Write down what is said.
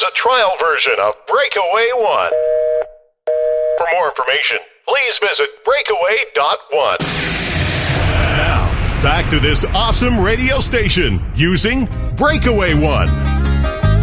a trial version of Breakaway One. For more information, please visit breakaway.one. Now, back to this awesome radio station using Breakaway One.